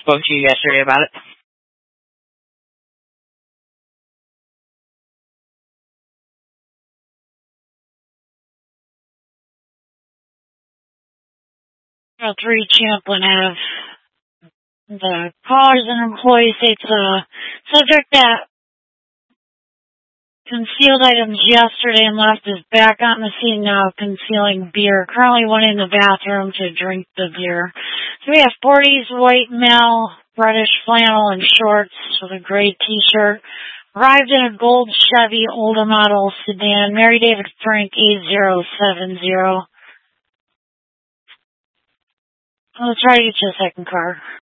spoke to you yesterday about it. Well, 3 Champlin Ave. The callers and employees states subject that concealed items yesterday and left is back on the scene now concealing beer. Currently went in the bathroom to drink the beer. So we have 40s, white male, reddish flannel and shorts with a gray t-shirt. Arrived in a gold Chevy older model sedan. Mary David Frank 8070. Let's try to get you a second car.